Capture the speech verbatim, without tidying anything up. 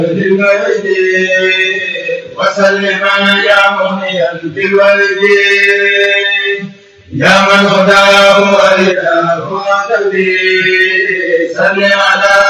بالولد وسلم يا مغنيا بالولد يا من هداه ورداه وقلبي صل على